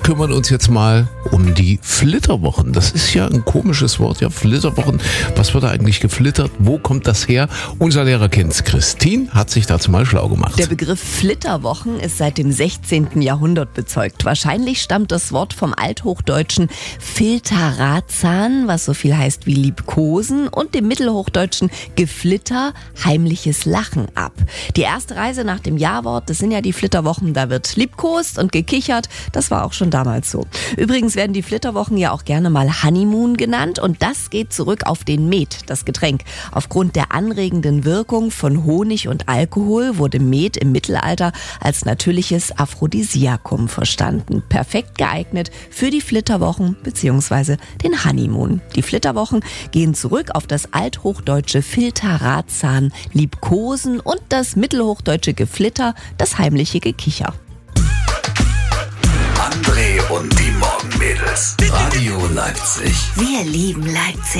kümmern uns jetzt mal um die Flitterwochen. Das ist ja ein komisches Wort, ja, Flitterwochen. Was wird da eigentlich geflittert? Wo kommt das her? Unser Lehrer kennt's. Christine hat sich dazu mal schlau gemacht. Der Begriff Flitterwochen ist seit dem 16. Jahrhundert bezeugt. Wahrscheinlich stammt das Wort vom althochdeutschen Filtarazan, was so viel heißt wie liebkosen, und dem mittelhochdeutschen Geflitter, heimliches Lachen ab. Die erste Reise nach dem Jahrwort, das sind ja die Flitterwochen, da wird liebkost und gekichert. Das war auch schon damals so. Übrigens werden die Flitterwochen ja auch gerne mal Honeymoon genannt, und das geht zurück auf den Met, das Getränk. Aufgrund der anregenden Wirkung von Honig und Alkohol wurde Met im Mittelalter als natürliches Aphrodisiakum verstanden. Perfekt geeignet für die Flitterwochen bzw. den Honeymoon. Die Flitterwochen gehen zurück auf das althochdeutsche Filtarazan, liebkosen, und das mittelhochdeutsche Geflitter, das heimliche Gekicher. André und die Morgenmädels. Radio Leipzig. Wir lieben Leipzig.